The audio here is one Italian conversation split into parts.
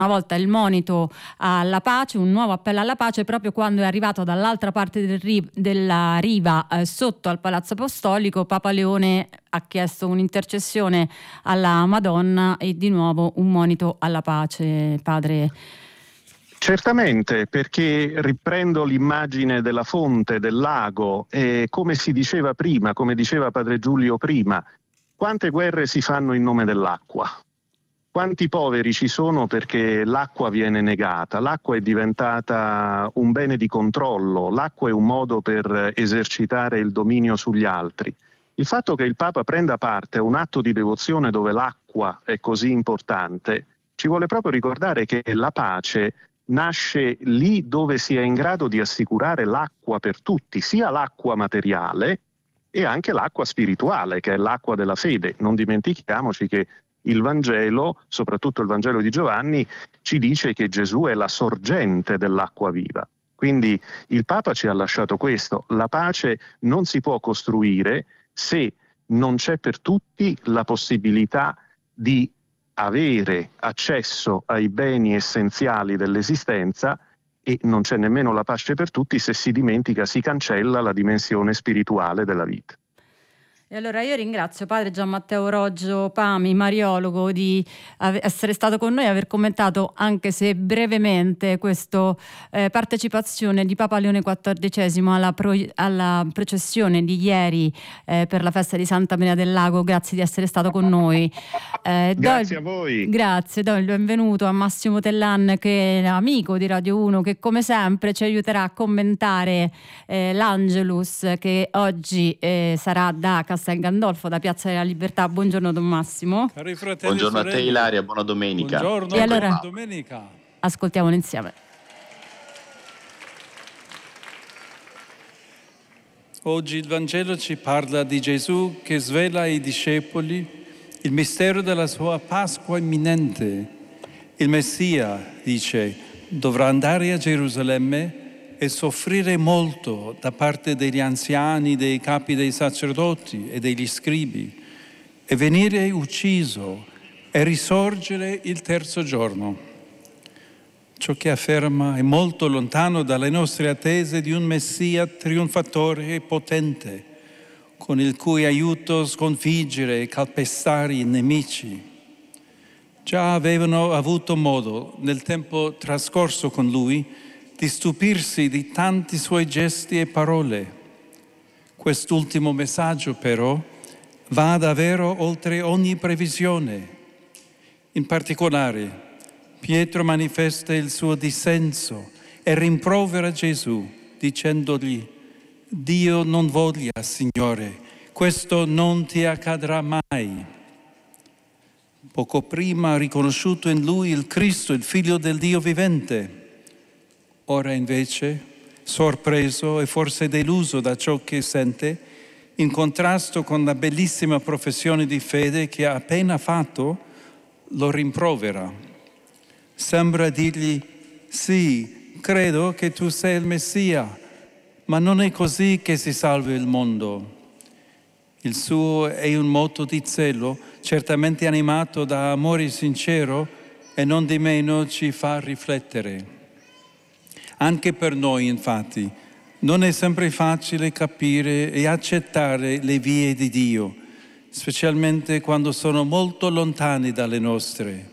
una volta il monito alla pace, un nuovo appello alla pace, proprio quando è arrivato dall'altra parte della riva, sotto al Palazzo Apostolico. Papa Leone ha chiesto un'intercessione alla Madonna e di nuovo un monito alla pace, padre. Certamente, perché riprendo l'immagine della fonte, del lago, e come si diceva prima, come diceva padre Giulio prima, quante guerre si fanno in nome dell'acqua? Quanti poveri ci sono perché l'acqua viene negata? L'acqua è diventata un bene di controllo, l'acqua è un modo per esercitare il dominio sugli altri. Il fatto che il Papa prenda parte a un atto di devozione dove l'acqua è così importante, ci vuole proprio ricordare che la pace nasce lì dove si è in grado di assicurare l'acqua per tutti, sia l'acqua materiale e anche l'acqua spirituale, che è l'acqua della fede. Non dimentichiamoci che il Vangelo, soprattutto il Vangelo di Giovanni, ci dice che Gesù è la sorgente dell'acqua viva. Quindi il Papa ci ha lasciato questo: la pace non si può costruire se non c'è per tutti la possibilità di avere accesso ai beni essenziali dell'esistenza, e non c'è nemmeno la pace per tutti se si dimentica, si cancella la dimensione spirituale della vita. E allora io ringrazio padre Gian Matteo Roggio Pami, mariologo, di essere stato con noi e aver commentato, anche se brevemente, questa partecipazione di Papa Leone XIV alla processione di ieri per la festa di Santa Maria del Lago. Grazie di essere stato con noi. Grazie a voi. Grazie, do il benvenuto a Massimo Tellan, che è amico di Radio 1, che come sempre ci aiuterà a commentare l'Angelus, che oggi sarà da Castel Gandolfo, da Piazza della Libertà. Buongiorno Don Massimo. Cari fratelli, buongiorno a te sorelle. Ilaria, buona domenica. Buongiorno, e allora, buona domenica. Ascoltiamolo insieme. Oggi il Vangelo ci parla di Gesù che svela ai discepoli il mistero della sua Pasqua imminente. Il Messia, dice, dovrà andare a Gerusalemme e soffrire molto da parte degli anziani, dei capi dei sacerdoti e degli scribi, e venire ucciso e risorgere il terzo giorno. Ciò che afferma è molto lontano dalle nostre attese di un Messia trionfatore e potente, con il cui aiuto sconfiggere e calpestare i nemici. Già avevano avuto modo, nel tempo trascorso con lui, di stupirsi di tanti suoi gesti e parole. Quest'ultimo messaggio, però, va davvero oltre ogni previsione. In particolare, Pietro manifesta il suo dissenso e rimprovera Gesù, dicendogli: Dio non voglia, Signore, questo non ti accadrà mai. Poco prima ha riconosciuto in lui il Cristo, il Figlio del Dio vivente. Ora invece, sorpreso e forse deluso da ciò che sente, in contrasto con la bellissima professione di fede che ha appena fatto, lo rimprovera. Sembra dirgli: sì, credo che tu sei il Messia, ma non è così che si salva il mondo. Il suo è un moto di zelo, certamente animato da amore sincero, e non di meno ci fa riflettere. Anche per noi, infatti, non è sempre facile capire e accettare le vie di Dio, specialmente quando sono molto lontani dalle nostre.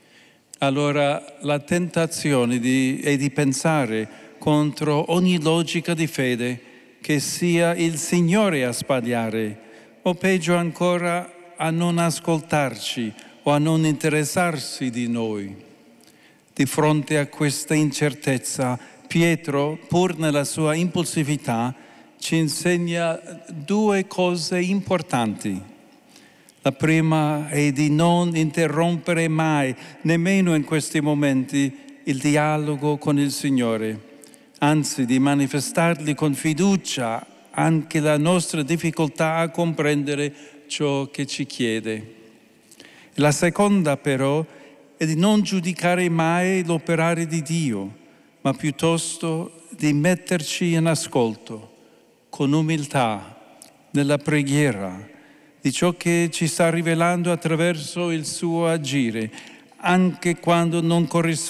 Allora la tentazione è di pensare contro ogni logica di fede che sia il Signore a sbagliare, o peggio ancora a non ascoltarci o a non interessarsi di noi. Di fronte a questa incertezza, Pietro, pur nella sua impulsività, ci insegna due cose importanti. La prima è di non interrompere mai, nemmeno in questi momenti, il dialogo con il Signore, anzi di manifestargli con fiducia anche la nostra difficoltà a comprendere ciò che ci chiede. La seconda però è di non giudicare mai l'operare di Dio, ma piuttosto di metterci in ascolto, con umiltà, nella preghiera, di ciò che ci sta rivelando attraverso il suo agire, anche quando non corrisponde